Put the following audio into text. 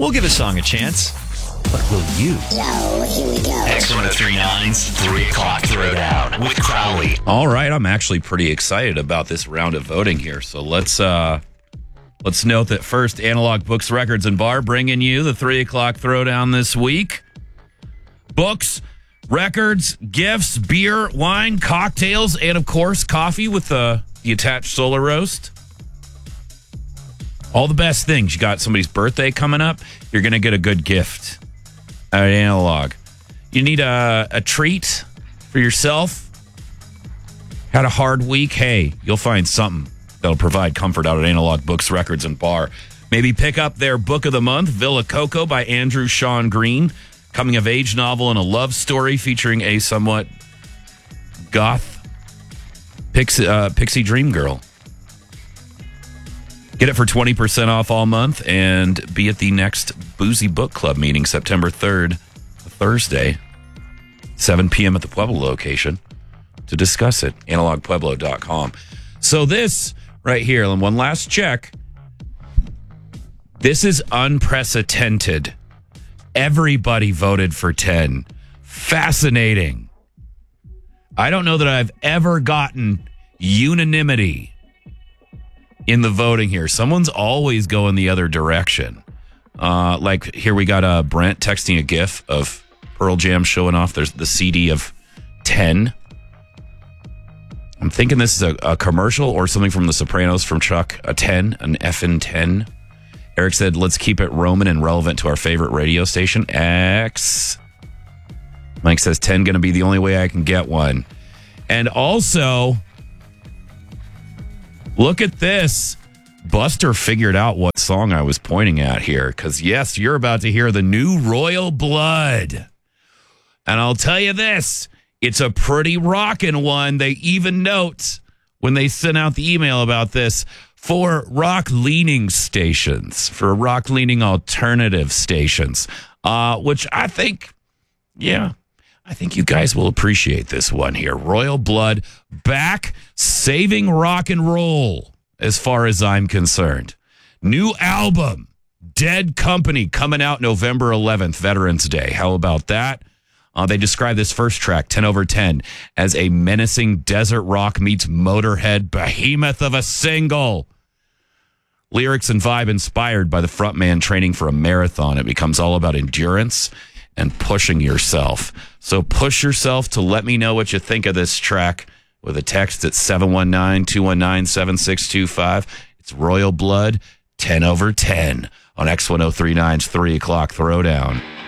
We'll give a song a chance. But will you? Yo, here we go. X1039's 3 o'clock throwdown with Crowley. All right, I'm actually pretty excited about this round of voting here. So let's note that first, Analog Books, Records, and Bar bringing you the 3 o'clock throwdown this week. Books, records, gifts, beer, wine, cocktails, and of course, coffee with the attached solar roast. All the best things. You got somebody's birthday coming up, you're going to get a good gift at Analog. You need a treat for yourself. Had a hard week? Hey, you'll find something that'll provide comfort out at Analog Books, Records, and Bar. Maybe pick up their book of the month, Villa Coco by Andrew Sean Green. Coming-of-age novel and a love story featuring a somewhat goth pixie dream girl. Get it for 20% off all month and be at the next Boozy Book Club meeting September 3rd, Thursday, 7 p.m. at the Pueblo location to discuss it. AnalogPueblo.com. So this right here, and one last check. This is unprecedented. Everybody voted for 10. Fascinating. I don't know that I've ever gotten unanimity in the voting here. Someone's always going the other direction. Like here we got Brent texting a GIF of Pearl Jam showing off there's the CD of 10. I'm thinking this is a commercial or something from The Sopranos from Chuck. A 10, an effing 10. Eric said, let's keep it Roman and relevant to our favorite radio station, X. Mike says, 10 going to be the only way I can get one. And also, look at this. Buster figured out what song I was pointing at here. Because, yes, you're about to hear the new Royal Blood. And I'll tell you this. It's a pretty rockin' one. They even note when they sent out the email about this for rock-leaning stations, for rock-leaning alternative stations, which I think, I think you guys will appreciate this one here. Royal Blood back, saving rock and roll as far as I'm concerned. New album, Dead Company, coming out November 11th, Veterans Day. How about that? They describe this first track, 10 over 10, as a menacing desert rock meets Motorhead behemoth of a single. Lyrics and vibe inspired by the frontman training for a marathon. It becomes all about endurance and pushing yourself. So push yourself to let me know what you think of this track with a text at 719-219-7625. It's Royal Blood, 10 over 10 on X1039's 3 o'clock throwdown.